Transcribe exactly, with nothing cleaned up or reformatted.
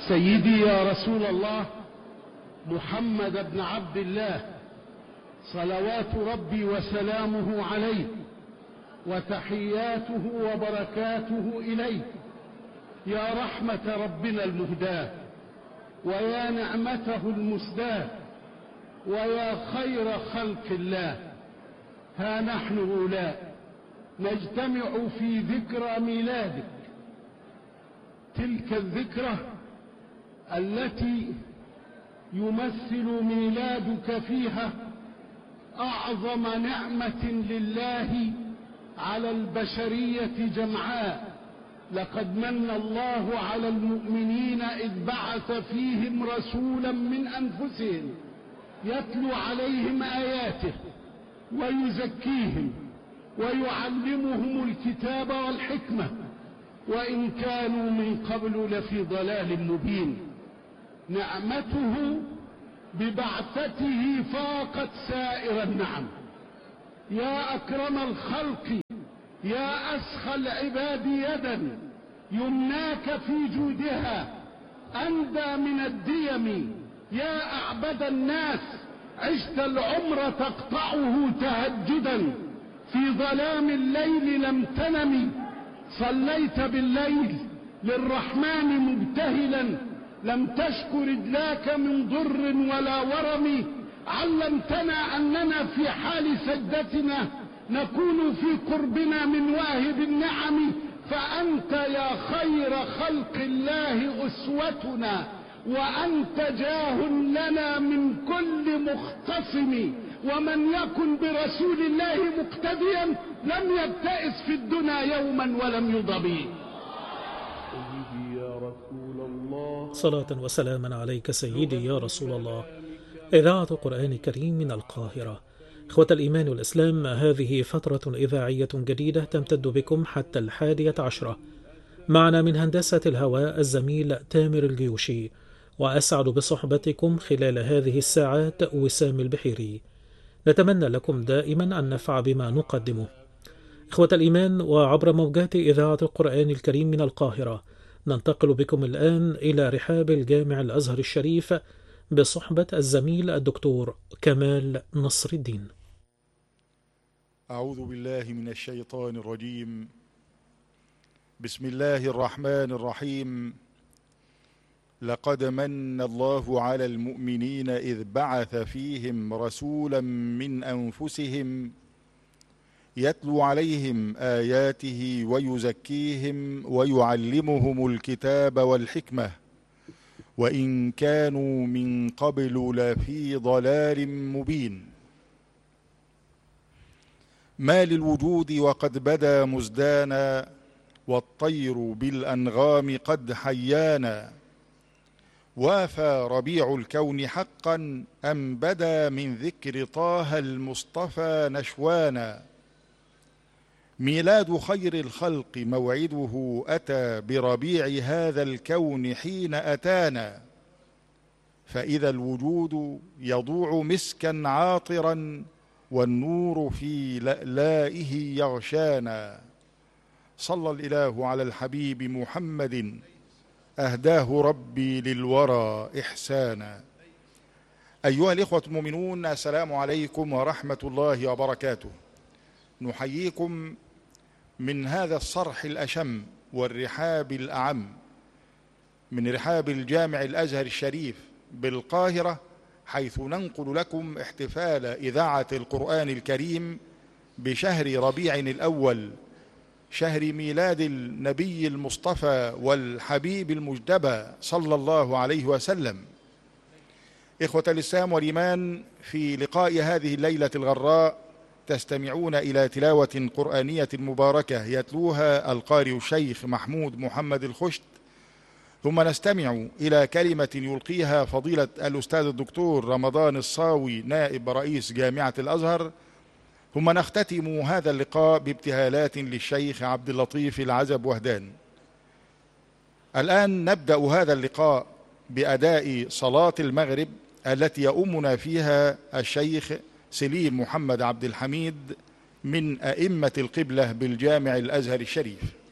سيدي يا رسول الله محمد بن عبد الله صلوات ربي وسلامه عليه وتحياته وبركاته إليه، يا رحمة ربنا المهداة ويا نعمته المسداة ويا خير خلق الله. ها نحن هؤلاء نجتمع في ذكرى ميلادك، تلك الذكرى التي يمثل ميلادك فيها أعظم نعمة لله على البشرية جمعاء. لقد من الله على المؤمنين إذ بعث فيهم رسولا من أنفسهم يتلو عليهم آياته ويزكيهم ويعلمهم الكتاب والحكمة وإن كانوا من قبل لفي ضلال مبين. نعمته ببعثته فاقت سائر النعم. يا أكرم الخلق، يا أسخى العباد يدا، يمناك في جودها أندى من الديم. يا أعبد الناس، عشت العمر تقطعه تهجدا، في ظلام الليل لم تنم، صليت بالليل للرحمن مبتهلا، لم تشك رجلاك من ضر ولا ورم. علمتنا أننا في حال سجدتنا نكون في قربنا من واهب النعم، فأنت يا خير خلق الله أسوتنا، وأنت جاه لنا من كل مختصم. ومن يكن برسول الله مقتديا لم يبتئس في الدنيا يوما ولم يضبي. صلاة وسلاما عليك سيدي يا رسول الله. إذاعة القرآن الكريم من القاهرة. إخوة الإيمان والإسلام، هذه فترة إذاعية جديدة تمتد بكم حتى الحادية عشرة. معنا من هندسة الهواء الزميل تامر الجيوشي، وأسعد بصحبتكم خلال هذه الساعات وسام البحيري. نتمنى لكم دائما النفع بما نقدمه. إخوة الإيمان، وعبر موجات إذاعة القرآن الكريم من القاهرة ننتقل بكم الآن إلى رحاب الجامع الأزهر الشريف بصحبة الزميل الدكتور كمال نصر الدين. أعوذ بالله من الشيطان الرجيم. بسم الله الرحمن الرحيم. لقد من الله على المؤمنين إذ بعث فيهم رسولا من أنفسهم يتلو عليهم آياته ويزكيهم ويعلمهم الكتاب والحكمة وإن كانوا من قبل لفي ضلال مبين. ما للوجود وقد بدا مزدانا، والطير بالأنغام قد حيانا. وافى ربيع الكون حقا أم بدا من ذكر طه المصطفى نشوانا. ميلاد خير الخلق موعده أتى بربيع هذا الكون حين أتانا. فإذا الوجود يضوع مسكا عاطرا والنور في لألائه يغشانا. صلى الإله على الحبيب محمد أهداه ربي للورى إحسانا. أيها الإخوة المؤمنون، السلام عليكم ورحمة الله وبركاته. نحييكم من هذا الصرح الأشم والرحاب الأعم من رحاب الجامع الأزهر الشريف بالقاهرة، حيث ننقل لكم احتفال إذاعة القرآن الكريم بشهر ربيع الأول، شهر ميلاد النبي المصطفى والحبيب المجتبى صلى الله عليه وسلم. إخوة الإسلام والإيمان، في لقاء هذه الليلة الغراء تستمعون إلى تلاوة قرآنية مباركة يتلوها القارئ الشيخ محمود محمد الخشت، ثم نستمع إلى كلمة يلقيها فضيلة الأستاذ الدكتور رمضان الصاوي نائب رئيس جامعة الأزهر، ثم نختتم هذا اللقاء بابتهالات للشيخ عبد اللطيف العزب وهدان. الآن نبدأ هذا اللقاء بأداء صلاة المغرب التي يؤمنا فيها الشيخ سليم محمد عبد الحميد من أئمة القبلة بالجامع الأزهر الشريف.